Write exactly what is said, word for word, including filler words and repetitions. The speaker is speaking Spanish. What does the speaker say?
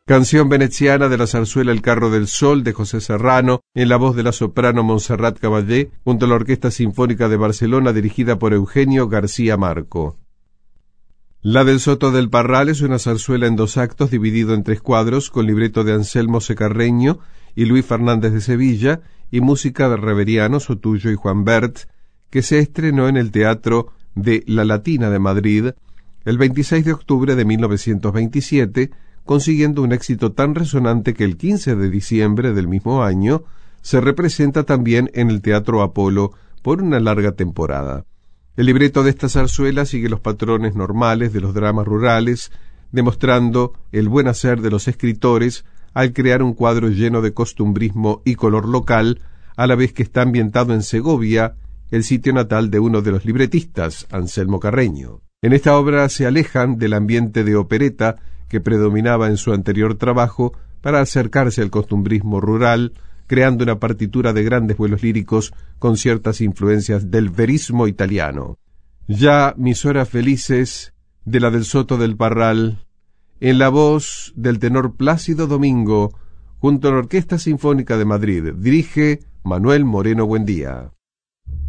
Canción veneciana de la zarzuela El carro del sol de José Serrano, en la voz de la soprano Montserrat Caballé, junto a la Orquesta Sinfónica de Barcelona dirigida por Eugenio García Marco. La del Soto del Parral es una zarzuela en dos actos dividido en tres cuadros, con libreto de Anselmo Secarreño y Luis Fernández de Sevilla y música de Reveriano, Sotullo y Juan Bert, que se estrenó en el Teatro de La Latina de Madrid el veintiséis de octubre de mil novecientos veintisiete, consiguiendo un éxito tan resonante que el quince de diciembre del mismo año se representa también en el Teatro Apolo por una larga temporada. El libreto de esta zarzuela sigue los patrones normales de los dramas rurales, demostrando el buen hacer de los escritores al crear un cuadro lleno de costumbrismo y color local, a la vez que está ambientado en Segovia, el sitio natal de uno de los libretistas, Anselmo Carreño. En esta obra se alejan del ambiente de opereta que predominaba en su anterior trabajo para acercarse al costumbrismo rural, creando una partitura de grandes vuelos líricos con ciertas influencias del verismo italiano. Ya Mis horas felices, de la del Soto del Parral, en la voz del tenor Plácido Domingo, junto a la Orquesta Sinfónica de Madrid, dirige Manuel Moreno Buendía.